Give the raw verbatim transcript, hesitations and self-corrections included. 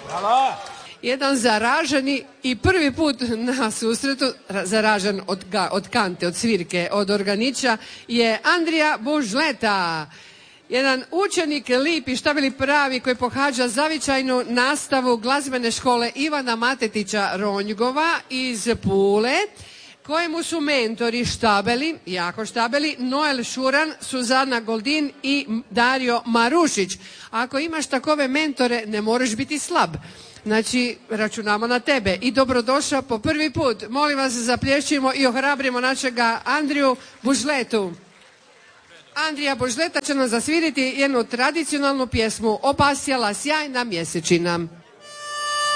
Hvala. Jedan zaraženi i prvi put na susretu, zaražen od, od kante, od svirke, od organića, je Andrija Bužleta. Jedan učenik lipi, šta bili pravi, koji pohađa zavičajnu nastavu glazbene škole Ivana Matetića Ronjgova iz Pule, kojemu su mentori štabeli, jako štabeli, Noel Šuran, Suzana Goldin i Dario Marušić. Ako imaš takove mentore, ne moraš biti slab. Znači, računamo na tebe. I dobrodošao po prvi put. Molim vas, zaplješćimo i ohrabrimo našega Andriju Bužletu. Andrija Bužleta će nam zasviriti jednu tradicionalnu pjesmu Opasjala sjajna mjesečina.